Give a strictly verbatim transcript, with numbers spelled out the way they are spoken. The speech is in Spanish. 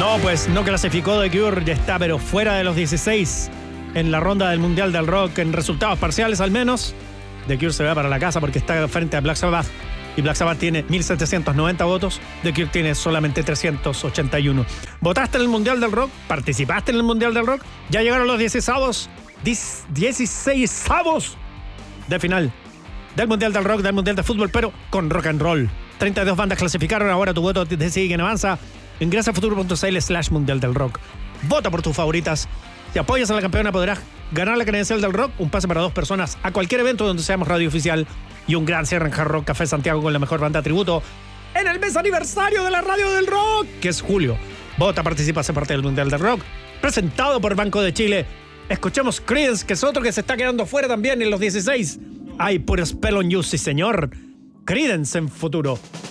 No, pues no clasificó The Cure, ya está, pero fuera de los dieciséis en la ronda del Mundial del Rock, en resultados parciales al menos. The Cure se va para la casa porque está frente a Black Sabbath. Y Black Sabbath tiene mil setecientos noventa votos. The Cure tiene solamente trescientos ochenta y uno. ¿Votaste en el Mundial del Rock? ¿Participaste en el Mundial del Rock? Ya llegaron los dieciséis de final del Mundial del Rock, del Mundial de Fútbol, pero con rock and roll. treinta y dos bandas clasificaron. Ahora tu voto decide quién avanza. Ingresa a futuro punto c l slash Mundial del Rock. Vota por tus favoritas. Si apoyas a la campeona podrás ganar la credencial del rock, un pase para dos personas a cualquier evento donde seamos radio oficial y un gran cierre en Hard Rock Café Santiago con la mejor banda tributo en el mes aniversario de la radio del rock, que es julio. Vota, participa, sé parte del Mundial del Rock, presentado por Banco de Chile. Escuchemos Creedence, que es otro que se está quedando fuera también en los dieciséis. Ay, puro Spell on You, sí señor. Creedence en futuro.